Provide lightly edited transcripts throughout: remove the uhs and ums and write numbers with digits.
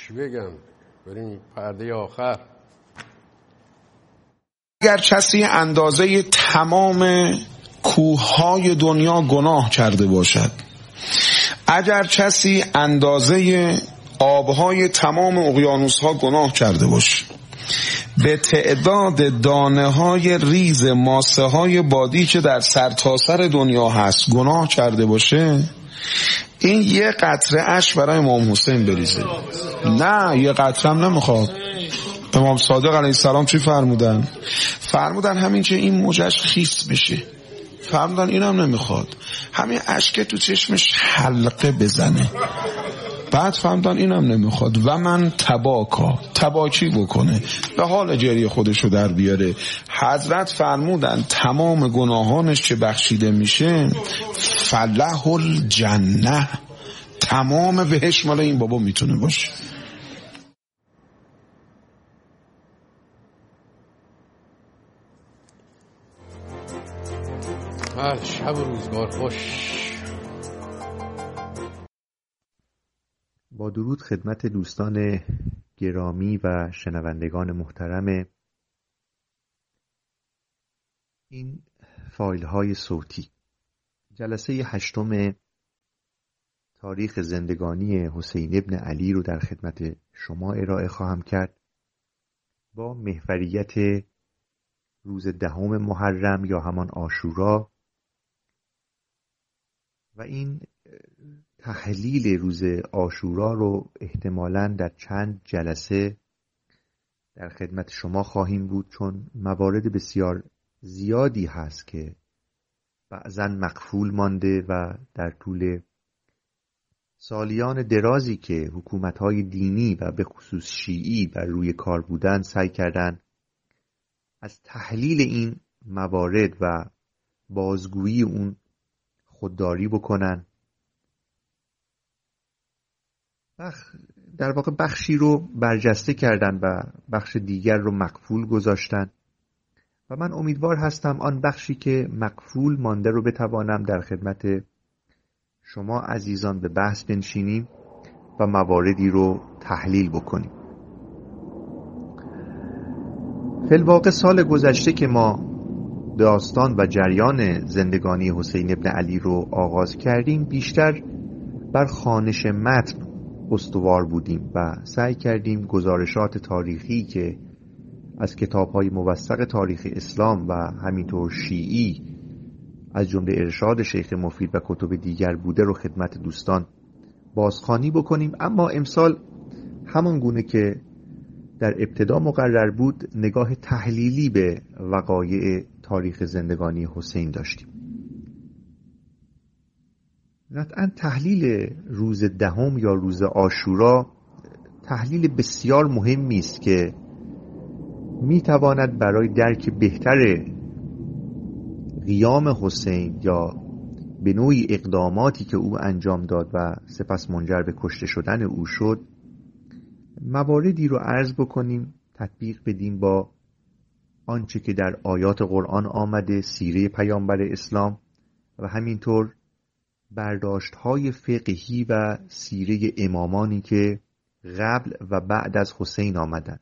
چی بگم؟ بریم پرده آخر. اگر کسی اندازه تمام کوههای دنیا گناه کرده باشد، اگر کسی اندازه آبهای تمام اقیانوسها گناه کرده باشد، به تعداد دانه‌های ریز ماسه‌های بادی که در سرتاسر دنیا هست گناه کرده باشه، این یه قطره اشک برای امام حسین بریزه. نه، یه قطره هم نمیخواد. امام صادق علیه السلام چی فرمودن؟ فرمودن همین که این موجش خیس بشه. فرمودن اینم نمیخواد، همین اشک تو چشمش حلقه بزنه. بعد فرمودن اینم نمیخواد و من تباکی بکنه، به حال جری خودشو در بیاره. حضرت فرمودن تمام گناهانش که بخشیده میشه فله الجنه، تمام بهش مال این بابا میتونه باشه. هر شب و روزگار خوش. با درود خدمت دوستان گرامی و شنوندگان محترم این فایل های صوتی، جلسه 8 تاریخ زندگانی حسین ابن علی رو در خدمت شما ارائه خواهم کرد با محوریت روز 10 محرم یا همان عاشورا و این تحلیل روز عاشورا رو احتمالاً در چند جلسه در خدمت شما خواهیم بود، چون موارد بسیار زیادی هست که بعضاً مغفول مانده و در طول سالیان درازی که حکومت‌های دینی و به خصوص شیعی بر روی کار بودن سعی کردن از تحلیل این موارد و بازگویی اون خودداری بکنن. در واقع بخشی رو برجسته کردن و بخش دیگر رو مغفول گذاشتن و من امیدوار هستم آن بخشی که مغفول مانده رو بتوانم در خدمت شما عزیزان به بحث بنشینیم و مواردی رو تحلیل بکنیم. فی الواقع سال گذشته که ما داستان و جریان زندگانی حسین ابن علی رو آغاز کردیم، بیشتر بر خوانش متن استوار بودیم و سعی کردیم گزارشات تاریخی که از کتاب‌های موثق تاریخ اسلام و همینطور شیعی از جمله ارشاد شیخ مفید و کتب دیگر بوده رو خدمت دوستان بازخوانی بکنیم. اما امسال همان گونه که در ابتدا مقرر بود، نگاه تحلیلی به وقایع تاریخ زندگانی حسین داشتیم. قطعا تحلیل روز 10 یا روز عاشورا تحلیل بسیار مهمی است که میتواند برای درک بهتر قیام حسین یا به نوعی اقداماتی که او انجام داد و سپس منجر به کشته شدن او شد مواردی رو عرض بکنیم، تطبیق بدیم با آنچه که در آیات قرآن آمده، سیره پیامبر اسلام و همینطور برداشت‌های فقهی و سیره امامانی که قبل و بعد از حسین آمدند.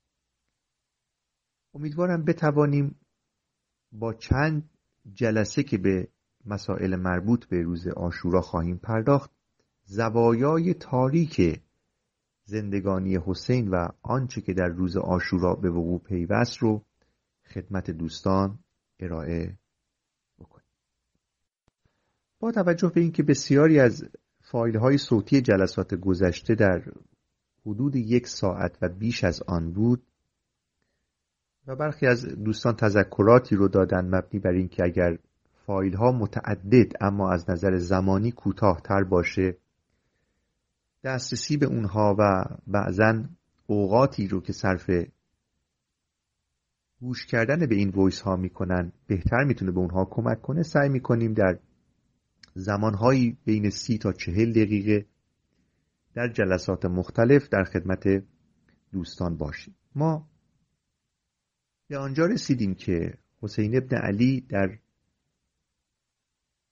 امیدوارم بتوانیم با چند جلسه که به مسائل مربوط به روز عاشورا خواهیم پرداخت، زوایای تاریک زندگانی حسین و آنچه که در روز عاشورا به وقوع پیوست رو خدمت دوستان ارائه بکنیم. با توجه به اینکه بسیاری از فایل‌های صوتی جلسات گذشته در حدود 1 ساعت و بیش از آن بود و برخی از دوستان تذکراتی رو دادن مبنی بر اینکه اگر فایل‌ها متعدد اما از نظر زمانی کوتاه‌تر باشه، دسترسی به اونها و بعضاً اوقاتی رو که صرف گوش کردن به این وایس ها میکنن بهتر میتونه به اونها کمک کنه، سعی میکنیم در زمانهایی بین 30 تا 40 دقیقه در جلسات مختلف در خدمت دوستان باشیم. ما به آنجا رسیدیم که حسین ابن علی در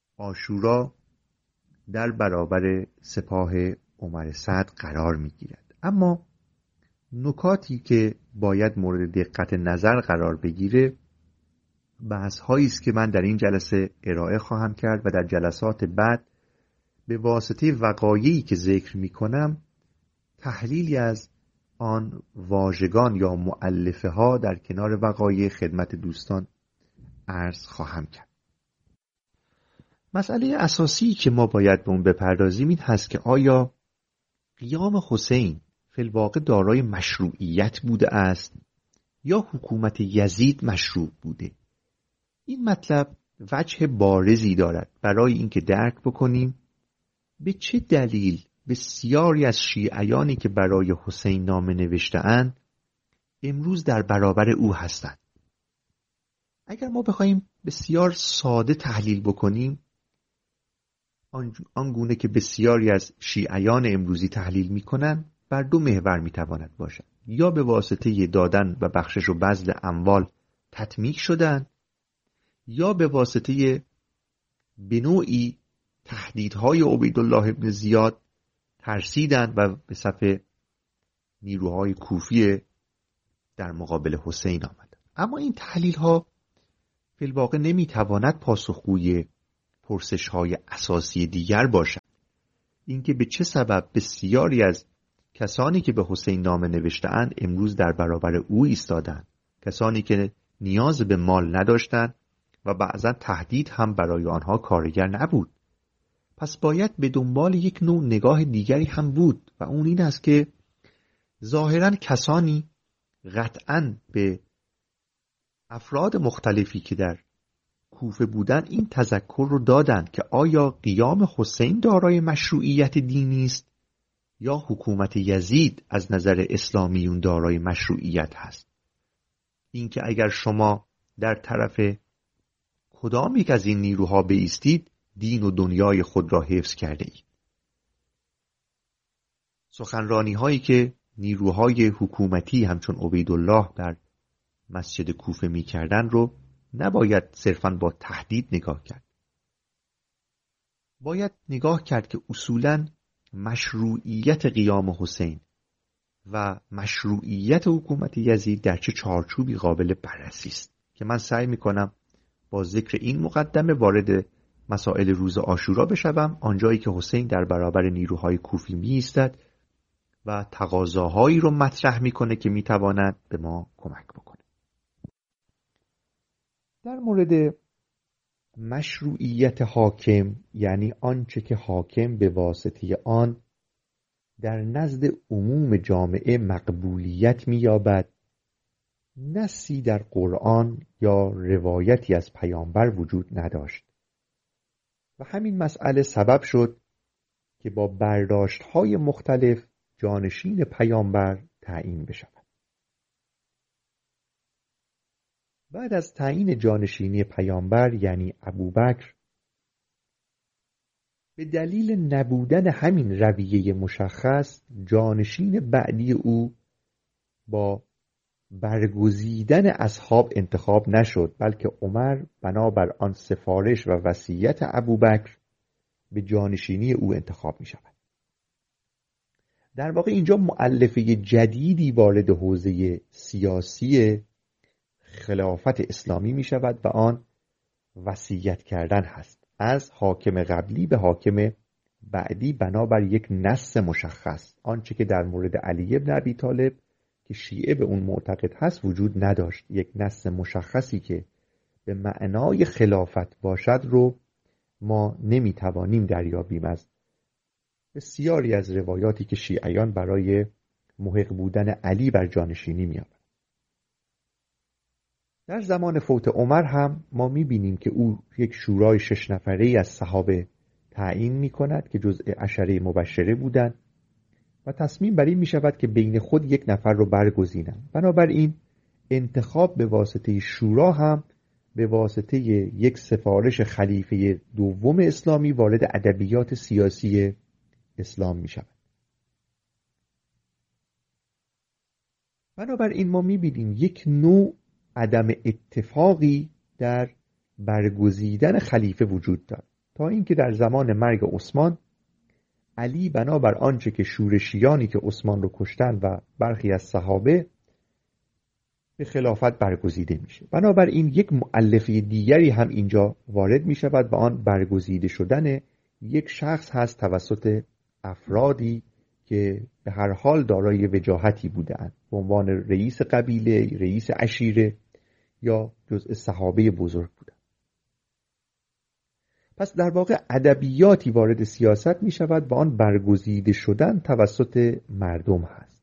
عاشورا در برابر سپاه عمر سعد قرار میگیرد. اما نکاتی که باید مورد دقت نظر قرار بگیره بحث هایی است که من در این جلسه ارائه خواهم کرد و در جلسات بعد به واسطه وقایعی که ذکر می کنم تحلیلی از آن واژگان یا مؤلفه ها در کنار وقایع خدمت دوستان عرض خواهم کرد. مسئله اساسی که ما باید به اون بپردازیم این هست که آیا قیام حسین فی الواقع دارای مشروعیت بوده است یا حکومت یزید مشروع بوده؟ این مطلب وجه بارزی دارد برای اینکه درک بکنیم به چه دلیل بسیاری از شیعیانی که برای حسین نامه نوشته‌اند امروز در برابر او هستند. اگر ما بخوایم بسیار ساده تحلیل بکنیم آنگونه که بسیاری از شیعیان امروزی تحلیل می‌کنند بر دو محور می‌تواند باشد: یا به واسطه دادن و بخشش و بذل اموال تطمیع شدند یا به واسطه به نوعی تهدیدهای عبیدالله ابن زیاد ترسیدند و به صف نیروهای کوفی در مقابل حسین آمدند. اما این تحلیل ها فی الواقع نمیتواند پاسخگوی پرسش های اساسی دیگر باشد: اینکه به چه سبب بسیاری از کسانی که به حسین نامه نوشته‌اند امروز در برابر او ایستادند، کسانی که نیاز به مال نداشتند و بعضا تهدید هم برای آنها کارگر نبود. پس باید به دنبال یک نوع نگاه دیگری هم بود و اون این است که ظاهراً کسانی قطعاً به افراد مختلفی که در کوفه بودن این تذکر رو دادند که آیا قیام حسین دارای مشروعیت دینی است یا حکومت یزید از نظر اسلامیون دارای مشروعیت هست. اینکه اگر شما در طرف کدام یک از این نیروها بایستید دین و دنیای خود را حفظ کرده اید. سخنرانی هایی که نیروهای حکومتی همچون عبیدالله در مسجد کوفه می کردن رو نباید صرفاً با تهدید نگاه کرد. باید نگاه کرد که اصولاً مشروعیت قیام حسین و مشروعیت حکومت یزید در چه چارچوبی قابل بررسی است که من سعی می کنم با ذکر این مقدمه وارد مسائل روز عاشورا بشوم، آنجایی که حسین در برابر نیروهای کوفی می ایستد و تقاضاهایی رو مطرح میکنه که میتواند به ما کمک بکنه. در مورد مشروعیت حاکم، یعنی آنچه که حاکم به واسطه آن در نزد عموم جامعه مقبولیت می‌یابد، نصی در قرآن یا روایتی از پیامبر وجود نداشت و همین مسئله سبب شد که با برداشت‌های مختلف جانشین پیامبر تعیین بشود. بعد از تعیین جانشینی پیامبر یعنی ابوبکر، به دلیل نبودن همین رویه مشخص جانشین بعدی او با برگزیدن اصحاب انتخاب نشد، بلکه عمر بنابر آن سفارش و وصیت ابوبکر به جانشینی او انتخاب می شود. در واقع اینجا مؤلفه جدیدی وارد حوزه سیاسی خلافت اسلامی می شود و آن وصیت کردن هست از حاکم قبلی به حاکم بعدی بنابر یک نص مشخص. آنچه که در مورد علی بن ابی طالب که شیعه به اون معتقد هست وجود نداشت. یک نص مشخصی که به معنای خلافت باشد رو ما نمیتوانیم دریابیم از بسیاری از روایاتی که شیعیان برای محق بودن علی بر جانشینی می‌آورند. در زمان فوت عمر هم ما می‌بینیم که او یک شورای 6 نفره‌ای از صحابه تعیین می‌کند که جزء عشره مبشره بودند و تصمیم بر این می‌شود که بین خود یک نفر رو برگزینند. بنابراین انتخاب به واسطه شورا هم به واسطه یک سفارش خلیفه دوم اسلامی وارد ادبیات سیاسی اسلام می شود. بنابراین ما می بینیم یک نوع عدم اتفاقی در برگزیدن خلیفه وجود دارد تا اینکه در زمان مرگ عثمان علی بنابر آنچه که شورشیانی که عثمان رو کشتن و برخی از صحابه به خلافت برگزیده میشه. بنابراین یک مؤلفه دیگری هم اینجا وارد میشود و آن برگزیده شدن یک شخص هست توسط افرادی که به هر حال دارای وجاهتی بودند به عنوان رئیس قبیله، رئیس عشیره یا جزء صحابه بزرگ بودند. پس در واقع ادبیاتی وارد سیاست می شود و آن برگزیده شدن توسط مردم هست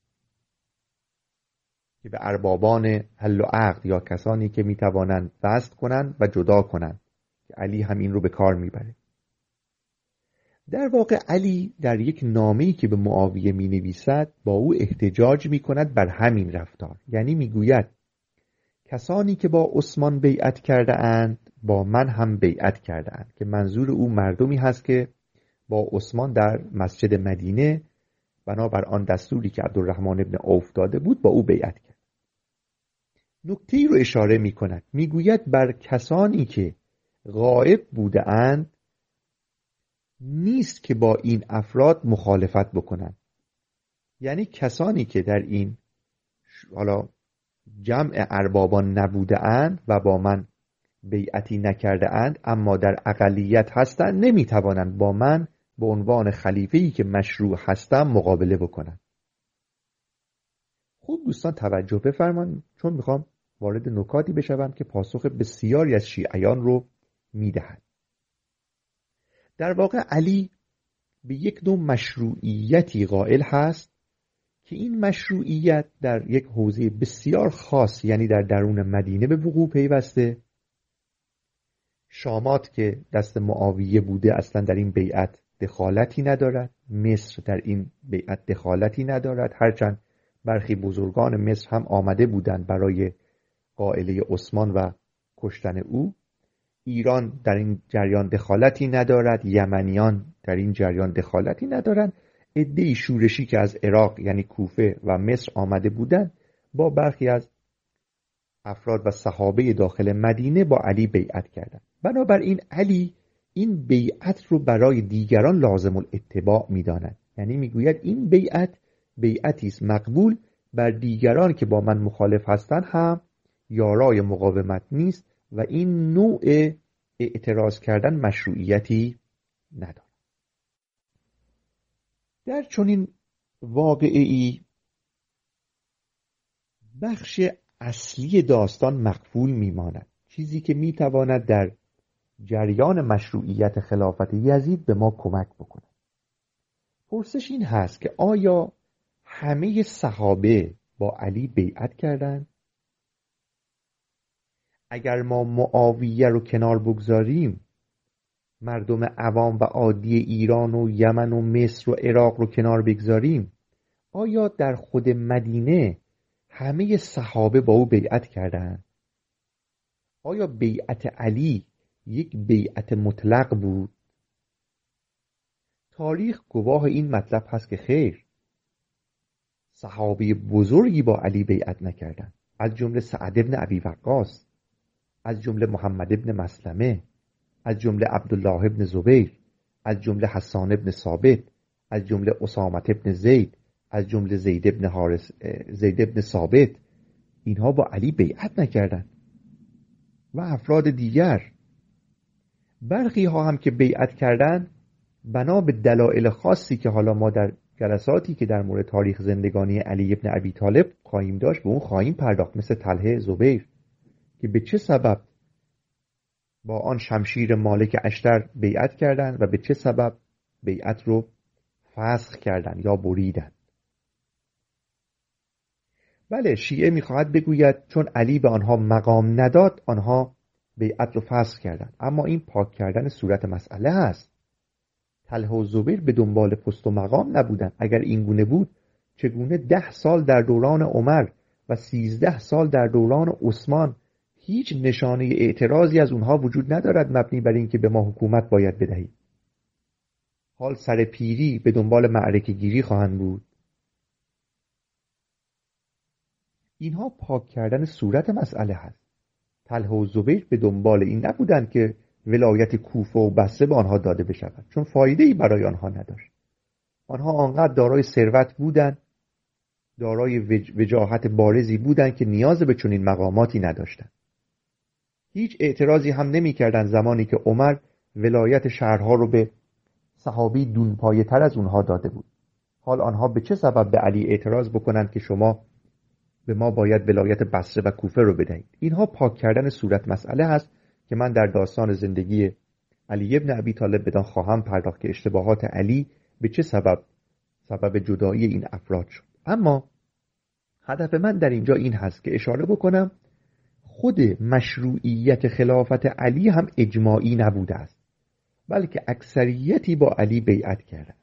که به اربابان حل و عقد یا کسانی که می توانند فسخ کنند و جدا کنند که علی هم این رو به کار می بره. در واقع علی در یک نامه‌ای که به معاویه می نویسد با او احتجاج می کند بر همین رفتار. یعنی می گوید کسانی که با عثمان بیعت کرده اند با من هم بیعت کرده اند، که منظور او مردمی هست که با عثمان در مسجد مدینه بنابر آن دستوری که عبدالرحمن ابن عوف داده بود با او بیعت کرد. نکته‌ای رو اشاره می کند، می گوید بر کسانی که غائب بوده اند نیست که با این افراد مخالفت بکنند. یعنی کسانی که در این حالا جمع اربابان نبوده اند و با من بیعتی نکرده اند اما در اقلیت هستند نمیتوانند با من به عنوان خلیفه‌ای که مشروع هستم مقابله بکنند. خوب دوستان توجه بفرمایید چون میخوام وارد نکاتی بشوم که پاسخ بسیاری از شیعیان رو میدهد. در واقع علی به یک نوع مشروعیتی قائل هست که این مشروعیت در یک حوزه بسیار خاص یعنی در درون مدینه به وقوع پیوسته. شامات که دست معاویه بوده اصلا در این بیعت دخالتی ندارد، مصر در این بیعت دخالتی ندارد، هرچند برخی بزرگان مصر هم آمده بودند برای قائله عثمان و کشتن او. ایران در این جریان دخالتی ندارد، یمنیان در این جریان دخالتی ندارند. عده‌ای شورشی که از عراق یعنی کوفه و مصر آمده بودند با برخی از افراد و صحابه داخل مدینه با علی بیعت کردند. بنابراین علی این بیعت رو برای دیگران لازم الاتباع می‌داند. یعنی میگوید این بیعت بیعتی است مقبول، بر دیگران که با من مخالف هستند هم یارای مقاومت نیست و این نوع اعتراض کردن مشروعیتی ندارد. در چنین واقعه‌ای بخش اصلی داستان مقفول میماند، چیزی که میتواند در جریان مشروعیت خلافت یزید به ما کمک بکند. پرسش این هست که آیا همه صحابه با علی بیعت کردند؟ اگر ما معاویه رو کنار بگذاریم، مردم عوام و عادی ایران و یمن و مصر و عراق رو کنار بگذاریم، آیا در خود مدینه همه صحابه با او بیعت کردند؟ آیا بیعت علی یک بیعت مطلق بود؟ تاریخ گواه این مطلب هست که خیر، صحابه بزرگی با علی بیعت نکردند، از جمله سعد ابن ابی وقاص، از جمله محمد ابن مسلمه، از جمله عبدالله ابن زبیر، از جمله حسان ابن ثابت، از جمله اسامه ابن زید، از جمله زید ابن ثابت. اینها با علی بیعت نکردند و افراد دیگر. برخی ها هم که بیعت کردند بنا به دلایل خاصی که حالا ما در جلساتی که در مورد تاریخ زندگانی علی ابن ابی طالب خواهیم داشت به اون خواهیم پرداخت، مثل طلحه زبیر که به چه سبب با آن شمشیر مالک اشتر بیعت کردند و به چه سبب بیعت رو فسخ کردند یا بریدند. بله، شیعه میخواهد بگوید چون علی به آنها مقام نداد آنها بیعت رو فسخ کردند، اما این پاک کردن صورت مسئله هست. طلحه و زبیر به دنبال پست و مقام نبودند. اگر این گونه بود چگونه 10 سال در دوران عمر و 13 سال در دوران عثمان هیچ نشانه اعتراضی از اونها وجود ندارد مبنی بر اینکه به ما حکومت باید بدهید؟ حال سر پیری به دنبال معرکه گیری خواهند بود. اینها پاک کردن صورت مسئله هست. طلحه و زبیر به دنبال این نبودند که ولایت کوفه و بصره به آنها داده بشود، چون فایده‌ای برای آنها نداشت. آنها آنقدر دارای ثروت بودند، دارای وجاهت بارزی بودند که نیاز به چنین مقاماتی نداشتند. هیچ اعتراضی هم نمی‌کردند زمانی که عمر ولایت شهرها رو به صحابی دونپایه‌تر از اونها داده بود. حال آنها به چه سبب به علی اعتراض بکنند که شما به ما باید ولایت بصره و کوفه رو بدهید؟ اینها پاک کردن صورت مسئله هست که من در داستان زندگی علی ابن ابی طالب بدان خواهم پرداخت که اشتباهات علی به چه سبب جدایی این افراد شد. اما هدف من در اینجا این هست که اشاره بکنم خود مشروعیت خلافت علی هم اجماعی نبوده است، بلکه اکثریتی با علی بیعت کردند.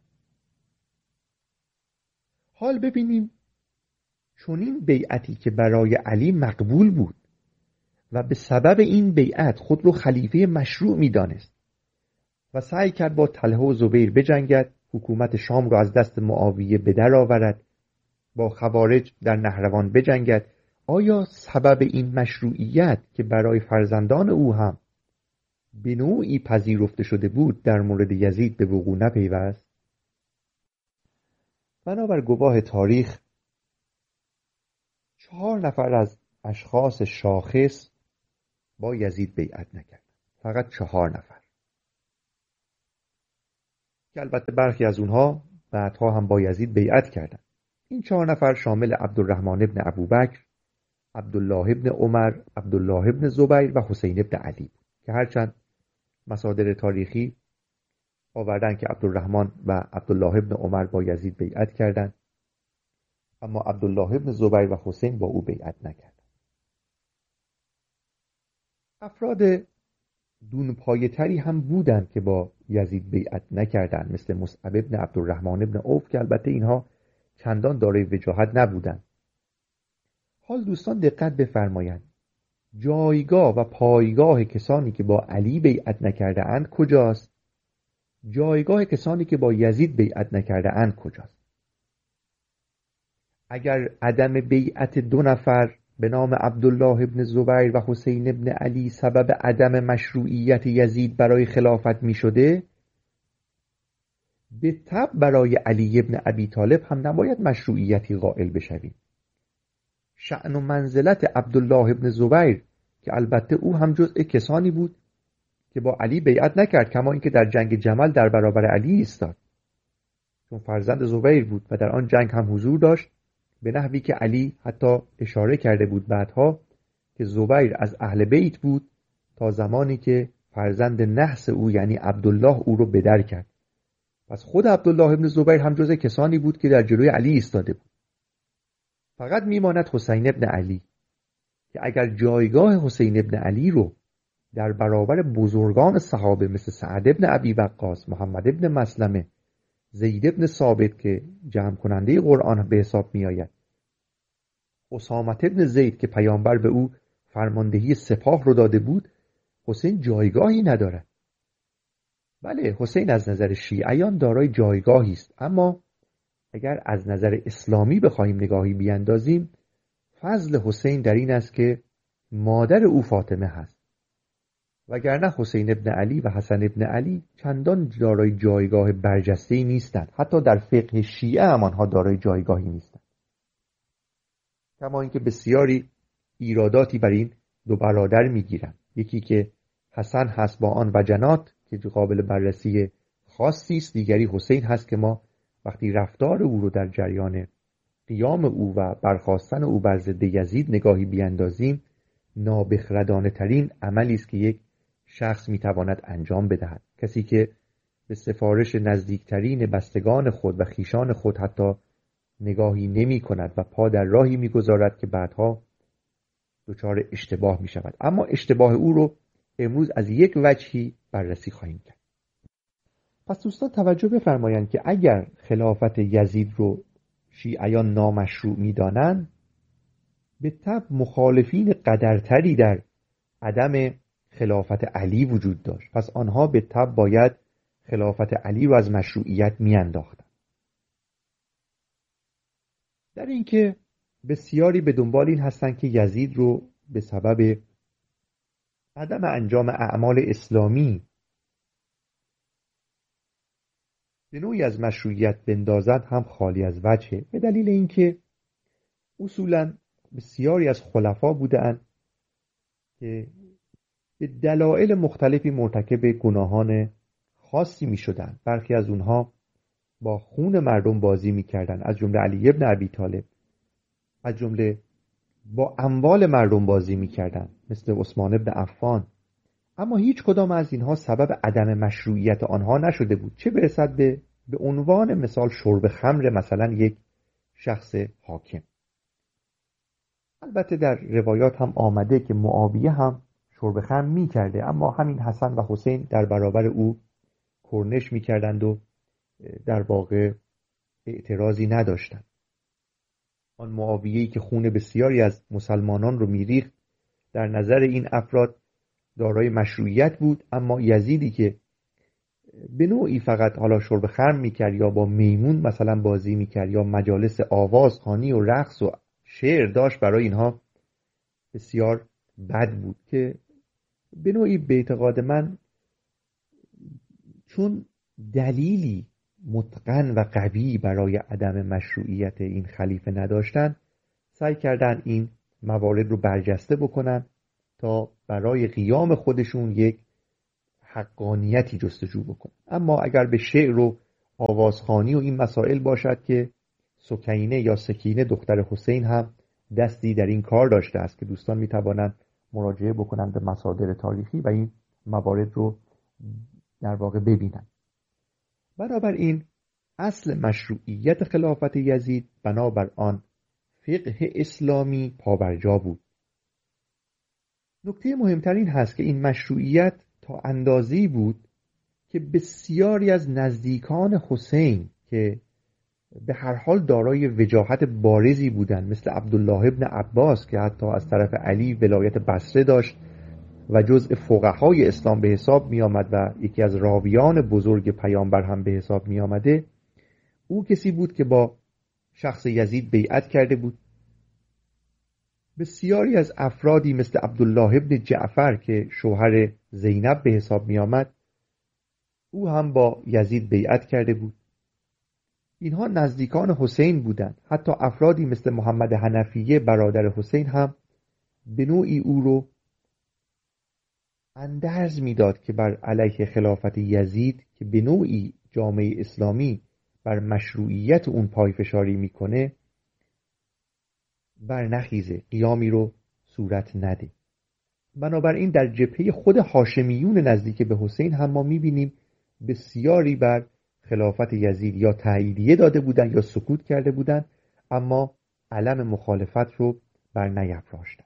حال ببینیم چون این بیعتی که برای علی مقبول بود و به سبب این بیعت خود رو خلیفه مشروع می‌دانست و سعی کرد با طلحه و زبیر بجنگد، حکومت شام را از دست معاویه به در آورد، با خوارج در نهروان بجنگد، آیا سبب این مشروعیت که برای فرزندان او هم به نوعی پذیرفته شده بود در مورد یزید به وقوع نپیوست؟ بنابر گواه تاریخ 4 نفر از اشخاص شاخص با یزید بیعت نکردند. فقط 4 نفر که البته برخی از اونها بعدها هم با یزید بیعت کردند. این 4 نفر شامل عبدالرحمن ابن ابوبکر، عبدالله ابن عمر، عبدالله ابن زبیر و حسین ابن علی بود که هرچند مصادر تاریخی آوردن که عبدالرحمن و عبدالله ابن عمر با یزید بیعت کردند، اما عبدالله ابن زبیر و حسین با او بیعت نکردند. افراد دونپایه‌تری هم بودند که با یزید بیعت نکردند، مثل مصعب ابن عبدالرحمن ابن عوف که البته اینها چندان دارای وجاهت نبودند. حال دوستان دقت بفرمایند، جایگاه و پایگاه کسانی که با علی بیعت نکرده اند کجاست؟ جایگاه کسانی که با یزید بیعت نکرده اند کجاست؟ اگر عدم بیعت 2 نفر به نام عبدالله ابن زبیر و حسین ابن علی سبب عدم مشروعیت یزید برای خلافت می شده، به طبع برای علی ابن ابی طالب هم نباید مشروعیتی قائل بشویم. شأن و منزلت عبدالله ابن زبیر که البته او هم جزء کسانی بود که با علی بیعت نکرد، کما اینکه در جنگ جمل در برابر علی ایستاد، چون فرزند زبیر بود و در آن جنگ هم حضور داشت، به نحوی که علی حتی اشاره کرده بود بعدها که زبیر از اهل بیت بود تا زمانی که فرزند نحس او یعنی عبدالله او رو بدر کرد. پس خود عبدالله ابن زبیر هم جزء کسانی بود که در جلوی علی ایستاده بود. فقط میماند حسین ابن علی که اگر جایگاه حسین ابن علی رو در برابر بزرگان صحابه مثل سعد ابن ابی وقاص، محمد ابن مسلمه، زید ابن ثابت که جمع کننده قرآن به حساب می آید، اسامه ابن زید که پیامبر به او فرماندهی سپاه رو داده بود، حسین جایگاهی ندارد. بله، حسین از نظر شیعیان دارای جایگاهی است، اما اگر از نظر اسلامی بخواهیم نگاهی بیاندازیم، فضل حسین در این است که مادر او فاطمه هست، وگرنه حسین ابن علی و حسن ابن علی چندان دارای جایگاه برجسته‌ای نیستند. حتی در فقه شیعه هم آنها دارای جایگاهی نیستند، کما اینکه بسیاری ایراداتی بر این 2 برادر میگیرند. یکی که حسن هست با آن وجنات که قابل بررسی خاصی است، دیگری حسین هست که ما وقتی رفتار او رو در جریان قیام او و برخاستن او بر ضد یزید نگاهی بیاندازیم، نابخردانه ترین عملی است که یک شخص میتواند انجام بدهد. کسی که به سفارش نزدیکترین بستگان خود و خیشان خود حتی نگاهی نمی کند و پا در راهی میگذارد که بعدها دچار اشتباه می شود. اما اشتباه او رو امروز از یک وجهی بررسی خواهیم کرد. پس دوستان توجه بفرمایند که اگر خلافت یزید رو شیعیان نامشروع می دانند، به طبع مخالفین قدرتری در عدم خلافت علی وجود داشت. پس آنها به طبع باید خلافت علی رو از مشروعیت می انداختن. در اینکه بسیاری به دنبال این هستند که یزید رو به سبب عدم انجام اعمال اسلامی به نوعی از مشروعیت بندازد هم خالی از وجهه، به دلیل اینکه اصولاً بسیاری از خلفا بودند که به دلایل مختلفی مرتکب گناهان خاصی می شدن. برخی از اونها با خون مردم بازی می کردن، از جمله علی ابن ابی طالب، از جمله با اموال مردم بازی می کردن مثل عثمان ابن عفان. اما هیچ کدام از اینها سبب عدم مشروعیت آنها نشده بود، چه برسد به عنوان مثال شرب خمر مثلا یک شخص حاکم. البته در روایات هم آمده که معاویه هم شرب خمر می کرده، اما همین حسن و حسین در برابر او کرنش می کردند و در واقع اعتراضی نداشتند. آن معاویه‌ای که خون بسیاری از مسلمانان رو میریخت در نظر این افراد دارای مشروعیت بود، اما یزیدی که به نوعی فقط حالا شرب خمر میکرد یا با میمون مثلا بازی میکرد یا مجالس آواز خوانی و رقص و شعر داشت، برای اینها بسیار بد بود که به نوعی به اعتقاد من چون دلیلی متقن و قوی برای عدم مشروعیت این خلیفه نداشتن، سعی کردن این موارد رو برجسته بکنن تا برای قیام خودشون یک حقانیتی جستجو بکنن. اما اگر به شعر و آوازخوانی و این مسائل باشد که سکینه یا سکینه دختر حسین هم دستی در این کار داشته است که دوستان میتوانند مراجعه بکنند به مصادر تاریخی و این موارد رو در واقع ببینند. بنابراین اصل مشروعیت خلافت یزید بنابر آن فقه اسلامی پابرجا بود. نکته مهمتر این هست که این مشروعیت تا اندازه‌ای بود که بسیاری از نزدیکان حسین که به هر حال دارای وجاهت بارزی بودند، مثل عبدالله ابن عباس که حتی از طرف علی ولایت بصره داشت و جزء فقهای اسلام به حساب می آمد و یکی از راویان بزرگ پیامبر هم به حساب می آمده، او کسی بود که با شخص یزید بیعت کرده بود. بسیاری از افرادی مثل عبدالله ابن جعفر که شوهر زینب به حساب می آمد، او هم با یزید بیعت کرده بود. اینها نزدیکان حسین بودند. حتی افرادی مثل محمد حنفیه برادر حسین هم به نوعی او رو اندرز میداد که بر علیه خلافت یزید که به نوعی جامعه اسلامی بر مشروعیت اون پایفشاری میکنه بر نخیزه، قیامی رو صورت نده. بنابراین در جبهه خود هاشمیون نزدیک به حسین هم ما میبینیم بسیاری بر خلافت یزید یا تاییدیه داده بودن یا سکوت کرده بودن، اما علم مخالفت رو بر نیفراشتن.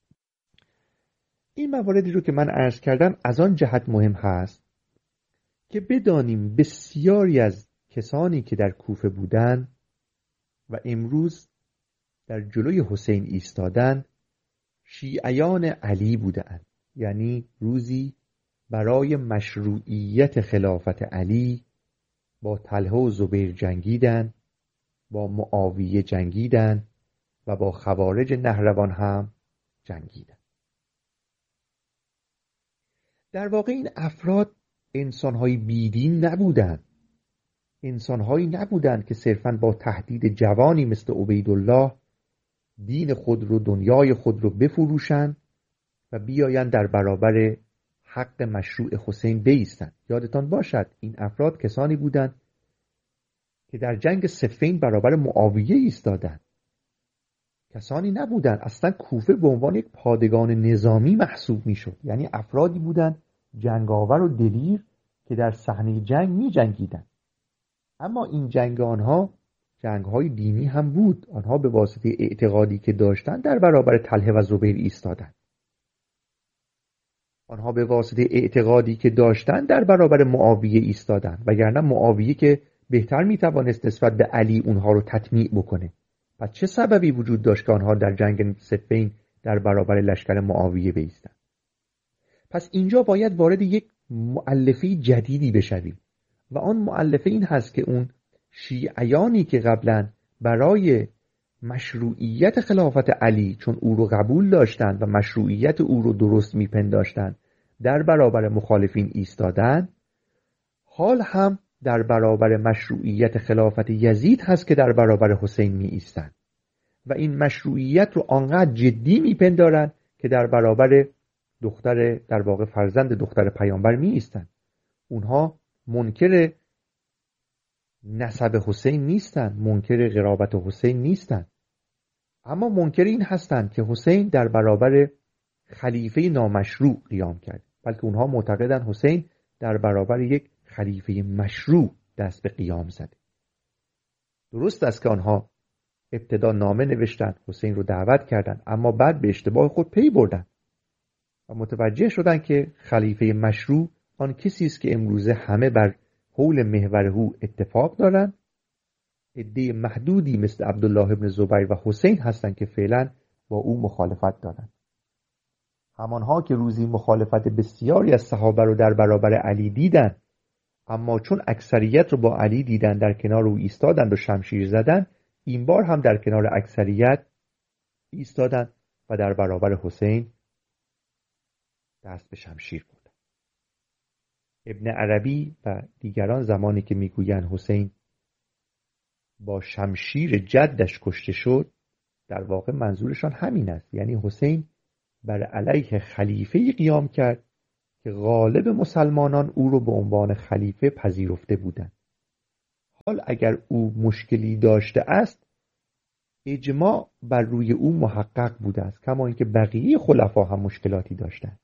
این مواردی رو که من عرض کردم از آن جهت مهم هست که بدانیم بسیاری از کسانی که در کوفه بودن و امروز در جلوی حسین ایستادن شیعیان علی بودند. یعنی روزی برای مشروعیت خلافت علی با طلحه و زبیر جنگیدن، با معاویه جنگیدن و با خوارج نهروان هم جنگیدن. در واقع این افراد انسان‌های بیدین نبودند. انسان‌هایی نبودند که صرفاً با تهدید جوانی مثل عبیدالله دین خود رو، دنیای خود رو بفروشند و بیایند در برابر حق مشروع حسین بایستند. یادتان باشد این افراد کسانی بودند که در جنگ صفین برابر معاویه ایستادند. کسانی نبودند، اصلا کوفه به عنوان یک پادگان نظامی محسوب میشد. یعنی افرادی بودند جنگاور و دلیر که در صحنه جنگ می جنگیدند. اما این جنگ آنها جنگ‌های دینی هم بود. آنها به واسطه اعتقادی که داشتند در برابر طلحه و زبیر ایستادند. آنها به واسطه اعتقادی که داشتند در برابر معاویه ایستادند، وگرنه معاویه که بهتر میتوانست نسبت به علی اونها رو تطمیع بکنه. پس چه سببی وجود داشت که آنها در جنگ صفین در برابر لشکر معاویه بایستند؟ پس اینجا باید وارد یک مؤلفه جدیدی بشویم و آن مؤلفه این هست که اون شیعیانی که قبلا برای مشروعیت خلافت علی چون او رو قبول داشتند و مشروعیت او رو درست میپنداشتند در برابر مخالفین ایستادند، حال هم در برابر مشروعیت خلافت یزید هست که در برابر حسین می ایستن و این مشروعیت رو آنقدر جدی میپندارن که در برابر در واقع فرزند دختر پیامبر می ایستن. اونها منکر نسب حسین نیستن، منکر قرابت حسین نیستن، اما منکر این هستند که حسین در برابر خلیفه نامشروع قیام کرد، بلکه اونها معتقدن حسین در برابر یک خلیفه مشروع دست به قیام زده. درست است که آنها ابتدا نامه نوشتن، حسین رو دعوت کردند، اما بعد به اشتباه خود پی بردن و متوجه شدند که خلیفه مشروع آن کسی است که امروزه همه بر حول محور او اتفاق دارند. عده محدودی مثل عبدالله ابن زبیر و حسین هستند که فعلا با او مخالفت دارند. همانها که روزی مخالفت بسیاری از صحابه رو در برابر علی دیدن، اما چون اکثریت رو با علی دیدن در کنار او ایستادند و شمشیر زدن، این بار هم در کنار اکثریت ایستادند و در برابر حسین دست به شمشیر بردند. ابن عربی و دیگران زمانی که میگویند حسین با شمشیر جدش کشته شد، در واقع منظورشان همین است، یعنی حسین بر علیه خلیفه قیام کرد که غالب مسلمانان او رو به عنوان خلیفه پذیرفته بودند. حال اگر او مشکلی داشته است، اجماع بر روی او محقق بوده است، کما اینکه بقیه خلفا هم مشکلاتی داشتند.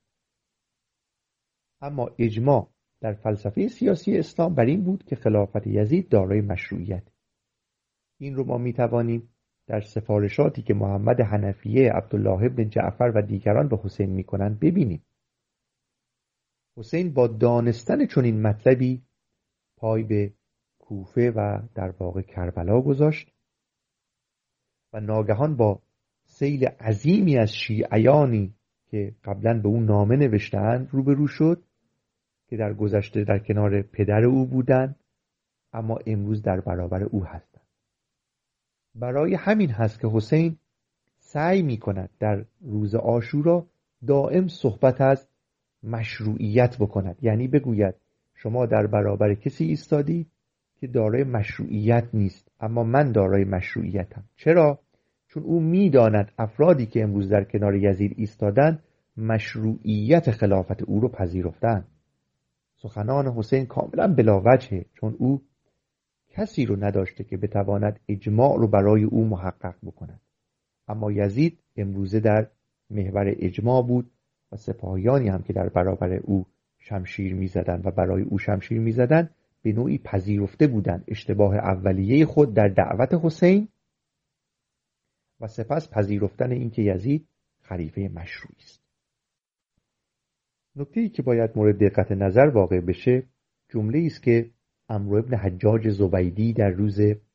اما اجماع در فلسفه سیاسی اسلام بر این بود که خلافت یزید دارای مشروعیت. این رو ما میتوانیم در سفارشاتی که محمد حنفیه، عبدالله ابن جعفر و دیگران به حسین میکنند ببینیم. حسین با دانستن چنین مطلبی پای به کوفه و در واقع کربلا گذاشت و ناگهان با سیل عظیمی از شیعیانی که قبلا به او نامه نوشتند روبرو شد که در گذشته در کنار پدر او بودند، اما امروز در برابر او هستند. برای همین هست که حسین سعی می کند در روز عاشورا دائم صحبت از مشروعیت بکند، یعنی بگوید شما در برابر کسی ایستادی که دارای مشروعیت نیست، اما من دارای مشروعیتم. چرا؟ چون او میداند افرادی که امروز در کنار یزید ایستادن مشروعیت خلافت او رو پذیرفتند. سخنان حسین کاملا بلاوجهه، چون او کسی رو نداشته که بتواند اجماع رو برای او محقق بکند، اما یزید امروزه در محور اجماع بود و سپاهیانی هم که در برابر او شمشیر می‌زدند و برای او شمشیر می‌زدند به نوعی پذیرفته بودند اشتباه اولیه خود در دعوت حسین و سپس پذیرفتن اینکه یزید خلیفه مشروعی است. نکته‌ای که باید مورد دقت نظر واقع بشه جمله‌ای است که عمرو ابن حجاج زبیدی در روز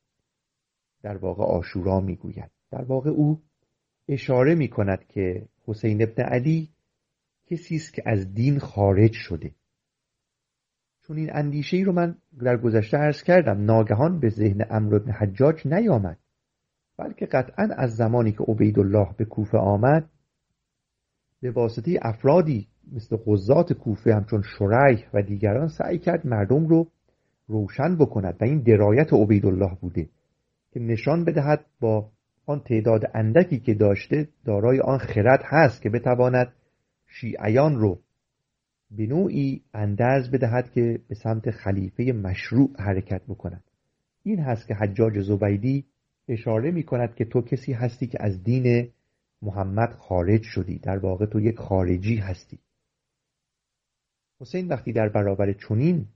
در واقع عاشورا میگوید. در واقع او اشاره میکند که حسین ابن علی کسی است که از دین خارج شده. چون این اندیشه‌ای رو من در گذشته عرض کردم، ناگهان به ذهن عمرو ابن حجاج نیامد، بلکه قطعاً از زمانی که عبیدالله به کوفه آمد به واسطه افرادی مثل قضات کوفه همچون شریح و دیگران سعی کرد مردم رو روشن بکند و این درایت عبیدالله بوده که نشان بدهد با آن تعداد اندکی که داشته دارای آن خرد هست که بتواند شیعیان رو به نوعی اندرز بدهد که به سمت خلیفه مشروع حرکت بکنند. این هست که حجاج زبیدی اشاره می کند که تو کسی هستی که از دین محمد خارج شدی، در واقع تو یک خارجی هستی. حسین وقتی در برابر چنین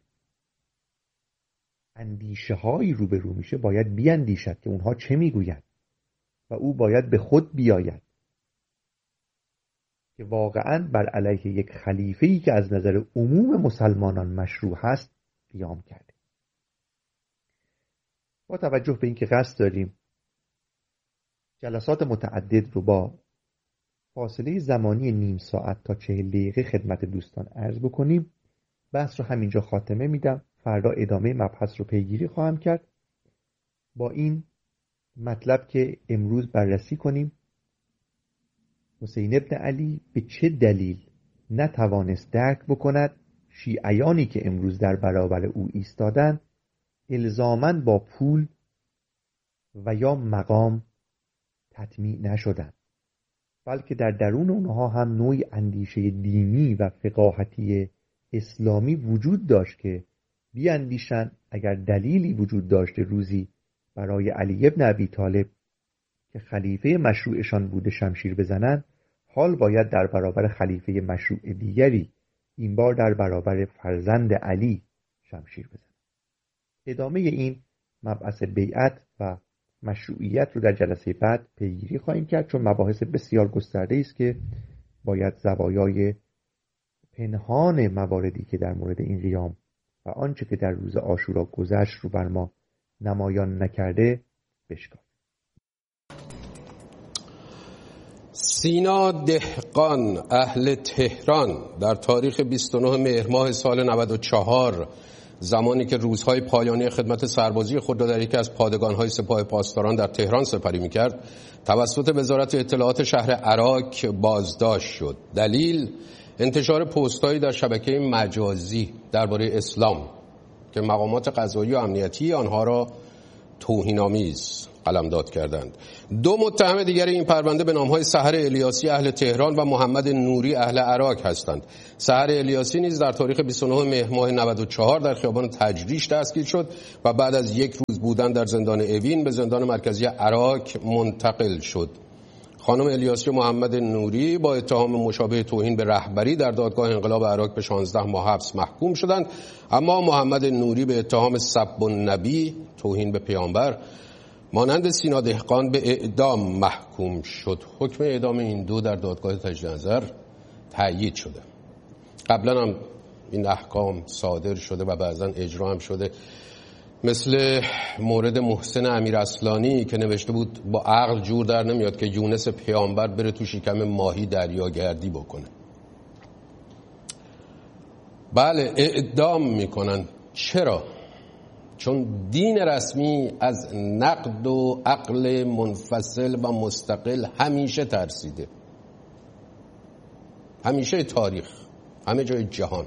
اندیشه هایی روبرو میشه باید بیاندیشد که اونها چه میگویند و او باید به خود بیاید که واقعاً بر علیه یک خلیفه‌ای که از نظر عموم مسلمانان مشروع هست قیام کرده. با توجه به اینکه قصد داریم جلسات متعدد رو با فاصله زمانی نیم ساعت تا 40 دقیقه خدمت دوستان عرض بکنیم، بحث رو همینجا خاتمه میدم. فردا ادامه مبحث رو پیگیری خواهم کرد با این مطلب که امروز بررسی کنیم حسین ابن علی به چه دلیل نتوانست درک بکند شیعیانی که امروز در برابر او ایستادند الزاماً با پول و یا مقام تطمیع نشدند، بلکه در درون اونها هم نوعی اندیشه دینی و فقاهتی اسلامی وجود داشت که بیاندیشند اگر دلیلی وجود داشته روزی برای علی بن ابی طالب که خلیفه مشروعشان بوده شمشیر بزنند، حال باید در برابر خلیفه مشروع دیگری، این بار در برابر فرزند علی، شمشیر بزنند. ادامه این مبحث بیعت و مشروعیت رو در جلسه بعد پیگیری خواهیم کرد، چون مباحث بسیار گسترده است که باید زوایای پنهان مواردی که در مورد این قیام و آنچه که در روز عاشورا گذشت رو بر ما نمایان نکرده بشکافیم. سینا دهقان اهل تهران در تاریخ 29 مهر ماه سال 94، زمانی که روزهای پایانی خدمت سربازی خود را در یکی از پادگان‌های سپاه پاسداران در تهران سپری می‌کرد، توسط وزارت اطلاعات شهر عراق بازداشت شد. دلیل انتشار پست‌هایی در شبکه مجازی درباره اسلام که مقامات قضایی و امنیتی آنها را توهین‌آمیز قلمداد کردند. دو متهم دیگر این پرونده به نام‌های سحر الیاسی اهل تهران و محمد نوری اهل عراق هستند. سحر الیاسی نیز در تاریخ 29 مهر ماه 94 در خیابان تجریش دستگیر شد و بعد از یک روز بودن در زندان اوین به زندان مرکزی عراق منتقل شد. خانم الیاسی و محمد نوری با اتهام مشابه توهین به رهبری در دادگاه انقلاب عراق به 16 ماه حبس محکوم شدند، اما محمد نوری به اتهام سب النبی، توهین به پیامبر، مانند سینا دهقان به اعدام محکوم شد. حکم اعدام این دو در دادگاه تجدید نظر تأیید شده. قبلا هم این احکام صادر شده و بعضا اجرا هم شده، مثل مورد محسن امیر اصلانی که نوشته بود با عقل جور در نمیاد که یونس پیامبر بره تو شکم ماهی دریاگردی بکنه. بله، اعدام میکنن. چرا؟ چون دین رسمی از نقد و عقل منفصل و مستقل همیشه ترسیده. همیشه تاریخ، همه جای جهان،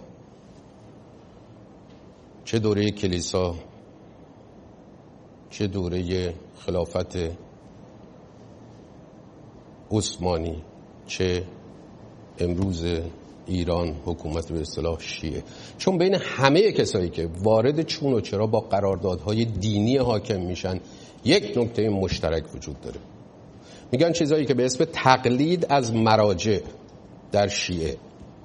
چه دوره کلیسا، چه دوره خلافت عثمانی، چه امروز ایران حکومت به اصطلاح شیعه، چون بین همه کسایی که وارد چون و چرا با قراردادهای دینی حاکم میشن یک نکته مشترک وجود داره. میگن چیزایی که به اسم تقلید از مراجع در شیعه،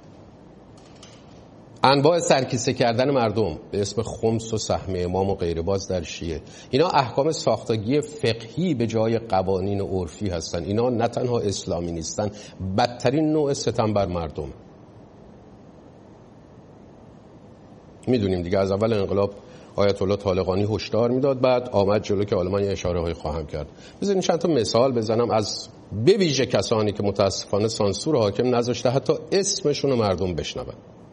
انواع سرکیسه کردن مردم به اسم خمس و سهم امام و غیره باز در شیعه، اینا احکام ساختگی فقهی به جای قوانین عرفی هستن. اینا نه تنها اسلامی نیستن، بدترین نوع ستم بر مردم. میدونیم دیگه، از اول انقلاب آیت الله طالقانی هشدار میداد، بعد آمد جلو که حالا من یه اشاره هایی خواهم کرد. بذارین چند تا مثال بزنم از به ویژه کسانی که متاسفانه سانسور حاکم نذاشته حتی اسمشون رو مردم بشنون.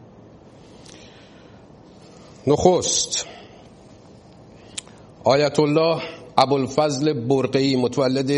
نخست، آیت الله ابوالفضل برقی متولد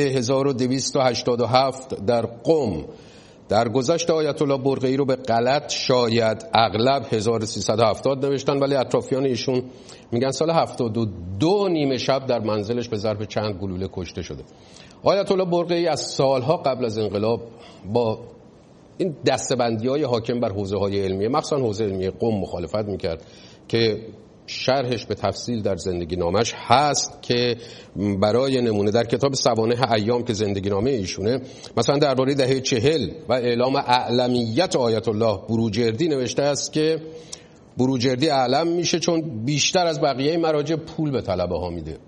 1287 در قم. در گذشت آیت الله برقی رو به غلط شاید اغلب 1370 نوشتن، ولی اطرافیان ایشون میگن سال 72 نیمه شب در منزلش به ضرب چند گلوله کشته شده. آیت الله برقی از سالها قبل از انقلاب با این دسته‌بندی‌های حاکم بر حوزه‌های علمیه، مخصوصا حوزه علمیه قم، مخالفت میکرد که شرحش به تفصیل در زندگی نامش هست، که برای نمونه در کتاب سوانح ایام که زندگی نامه ایشونه، مثلا درباره دهه 40 و اعلام اعلمیت آیت الله بروجردی نوشته است که بروجردی اعلم میشه چون بیشتر از بقیه مراجع پول به طلبه ها میده.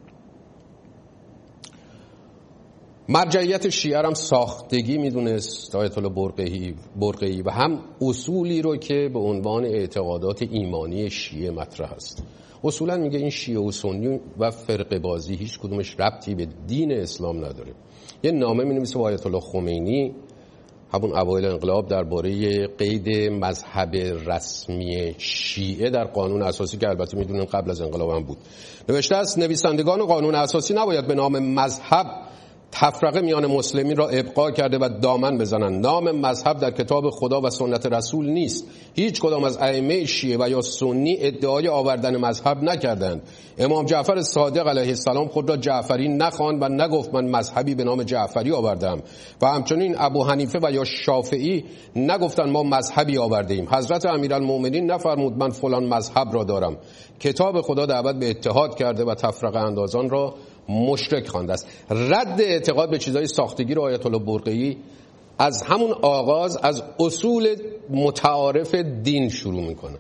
مرجعیت شیعه هم ساختگی میدونست آیت الله برقی و هم اصولی رو که به عنوان اعتقادات ایمانی شیعه مطرح است. اصولا میگه این شیعه و سنی و فرقه بازی هیچ کدومش ربطی به دین اسلام نداره. یه نامه مینویسه با آیت الله خمینی همون اوایل انقلاب درباره قید مذهب رسمی شیعه در قانون اساسی که البته میدونن قبل از انقلاب هم بود. نوشته است نویسندگان قانون اساسی نباید به نام مذهب تفرقه میان مسلمین را ابقا کرده و دامن بزنند. نام مذهب در کتاب خدا و سنت رسول نیست. هیچ کدام از ائمه شیعه و یا سنی ادعای آوردن مذهب نکردند. امام جعفر صادق علیه السلام خود را جعفری نخواند و نگفت من مذهبی به نام جعفری آوردم و همچنین ابو حنیفه و یا شافعی نگفتند ما مذهبی آورده ایم. حضرت امیرالمؤمنین نفرمود من فلان مذهب را دارم. کتاب خدا دعوت به اتحاد کرده و تفرقه اندازان را مشرک خوانده است. رد اعتقاد به چیزهای ساختگی آیت الله برقعی از همون آغاز از اصول متعارف دین شروع میکنه.